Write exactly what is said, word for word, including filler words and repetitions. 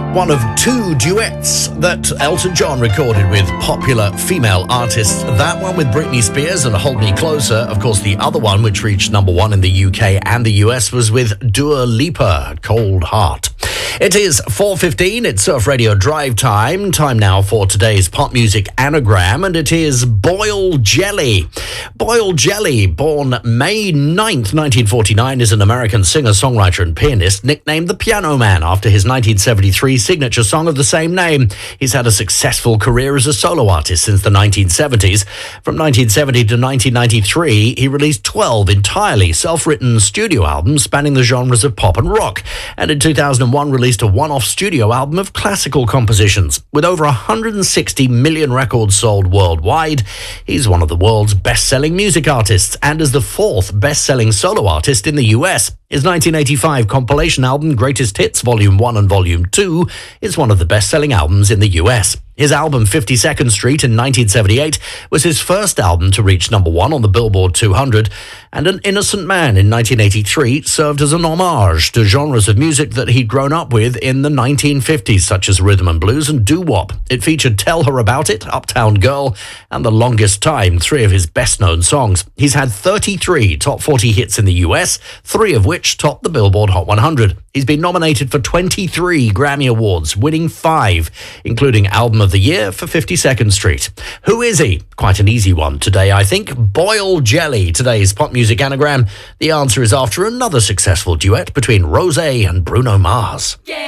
One of two duets that Elton John recorded with popular female artists. That one with Britney Spears and Hold Me Closer. Of course, the other one, which reached number one in the U K and the U S, was with Dua Lipa, Cold Heart. It is four fifteen, it's Surf Radio Drive Time. Time now for today's pop music anagram, and it is Boyle Jelly. Boyle Jelly, born May ninth, nineteen forty-nine, is an American singer, songwriter and pianist, nicknamed the Piano Man after his nineteen seventy-three signature song of the same name. He's had a successful career as a solo artist since the nineteen seventies. From nineteen seventy to nineteen ninety-three, he released twelve entirely self-written studio albums spanning the genres of pop and rock, and in two thousand one released a one-off studio album of classical compositions. With over one hundred sixty million records sold worldwide, he's one of the world's best-selling music artists and is the fourth best-selling solo artist in the U S. His nineteen eighty-five compilation album, Greatest Hits Volume one and Volume two, is one of the best-selling albums in the U S. His album fifty-second Street in nineteen seventy-eight was his first album to reach number one on the Billboard two hundred, and An Innocent Man in nineteen eighty-three served as an homage to genres of music that he'd grown up with in the nineteen fifties, such as rhythm and blues and doo-wop. It featured Tell Her About It, Uptown Girl, and The Longest Time, three of his best-known songs. He's had thirty-three top forty hits in the U S, three of which topped the Billboard Hot one hundred. He's been nominated for twenty-three Grammy Awards, winning five, including Album of the Year for fifty-second Street. Who is he? Quite an easy one today, I think. Boyle Jelly, today's pop music anagram. The answer is after another successful duet between Rosé and Bruno Mars. Yeah.